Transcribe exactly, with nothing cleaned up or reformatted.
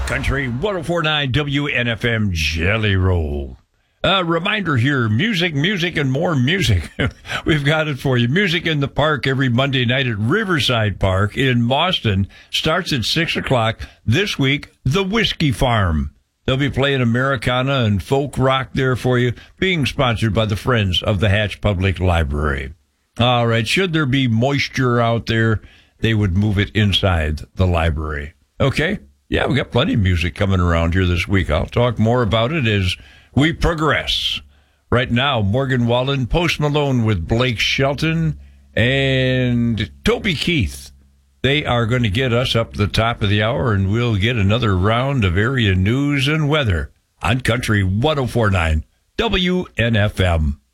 Country one oh four point nine W N F M Jelly Roll. A reminder here, music, music, and more music. We've got it for you. Music in the Park every Monday night at Riverside Park in Boston. Starts at six o'clock. This week, The Whiskey Farm. They'll be playing Americana and folk rock there for you, being sponsored by the Friends of the Hatch Public Library. All right, should there be moisture out there, they would move it inside the library. Okay? Yeah, we got plenty of music coming around here this week. I'll talk more about it as we progress. Right now, Morgan Wallen, Post Malone with Blake Shelton, and Toby Keith. They are going to get us up to the top of the hour, and we'll get another round of area news and weather on Country one oh four point nine W N F M.